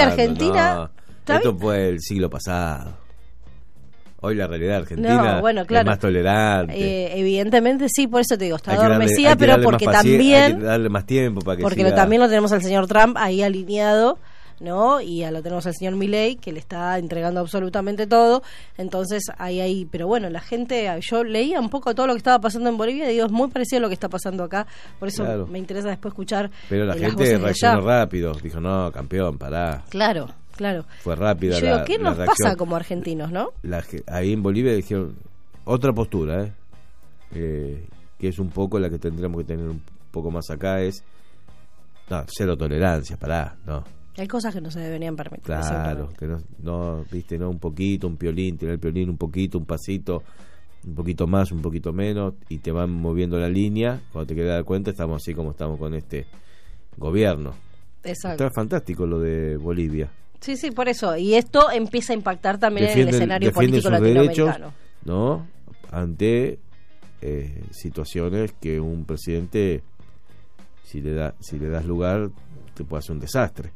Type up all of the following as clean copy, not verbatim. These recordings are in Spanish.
Argentina... No. Esto fue el siglo pasado. Hoy la realidad argentina es más tolerante. Evidentemente sí, por eso te digo, está adormecida, pero porque también... Hay que darle más tiempo para que porque siga. También lo tenemos al señor Trump ahí alineado, ¿no? Y ya lo tenemos al señor Milei, que le está entregando absolutamente todo. Entonces, ahí, pero bueno, la gente, yo leía un poco todo lo que estaba pasando en Bolivia y digo, es muy parecido a lo que está pasando acá. Por eso me interesa después escuchar. Pero la gente reaccionó rápido, dijo, no, campeón, pará. Claro. Fue rápida. Yo digo, ¿qué nos pasa como argentinos, no? Ahí en Bolivia dijeron otra postura, que es un poco la que tendremos que tener un poco más acá, es cero tolerancia, pará, no. Hay cosas que no se deberían permitir. Claro, que no, viste, no, un poquito, un piolín, tirar el piolín un poquito, un pasito, un poquito más, un poquito menos, y te van moviendo la línea. Cuando te quieres dar cuenta, estamos así como estamos con este gobierno. Exacto. Está fantástico lo de Bolivia. Sí, por eso. Y esto empieza a impactar también en el escenario político latinoamericano. Derechos, ¿no? Ante situaciones que un presidente, si le das lugar, te puede hacer un desastre.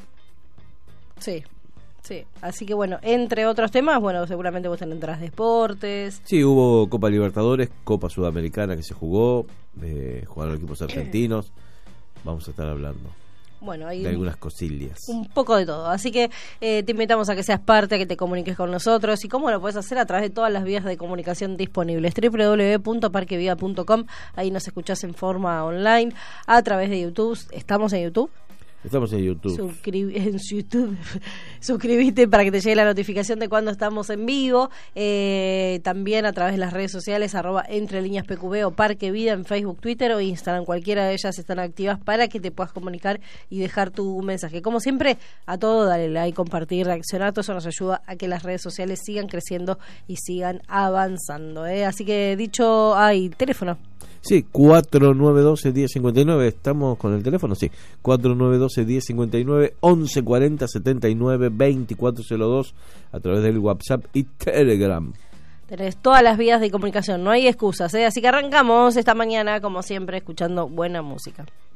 Sí. Así que bueno, entre otros temas, bueno, seguramente vos tenés deportes. Sí, hubo Copa Libertadores, Copa Sudamericana que se jugó, jugaron equipos argentinos. Vamos a estar hablando. Bueno, hay de algunas cosillas. Un poco de todo. Así que te invitamos a que seas parte, a que te comuniques con nosotros. ¿Y cómo lo puedes hacer? A través de todas las vías de comunicación disponibles. www.parquevida.com. Ahí nos escuchás en forma online. A través de YouTube. ¿Estamos en YouTube? Estamos en YouTube. Suscríbete para que te llegue la notificación de cuando estamos en vivo. También a través de las redes sociales, @entrelineaspqb o Parque Vida en Facebook, Twitter o Instagram. Cualquiera de ellas están activas para que te puedas comunicar y dejar tu mensaje. Como siempre, a todo, dale like, compartir, reaccionar. Todo eso nos ayuda a que las redes sociales sigan creciendo y sigan avanzando. Así que dicho, teléfono. Sí, 4912-1059, estamos con el teléfono, sí, 4912-1059, 1140-79-2402, a través del WhatsApp y Telegram. Tenés todas las vías de comunicación, no hay excusas, así que arrancamos esta mañana, como siempre, escuchando buena música.